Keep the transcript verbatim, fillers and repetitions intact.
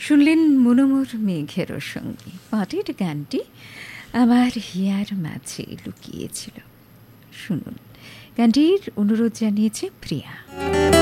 শুনলেন মনোমোর মেঘের সঙ্গী পাটের গানটি আমার হিয়ার মাঝে লুকিয়েছিল। শুনুন, গানটির অনুরোধ জানিয়েছে প্রিয়া।